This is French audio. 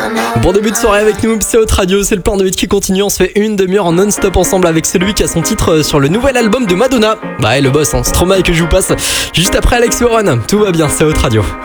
Bon début de soirée avec nous, c'est Haute Radio, c'est le plan de hit qui continue. On se fait une demi-heure en non-stop ensemble avec celui qui a son titre sur le nouvel album de Madonna. Bah, le boss, Stromae que je vous passe juste après Alex Warren. Tout va bien, c'est Haute Radio.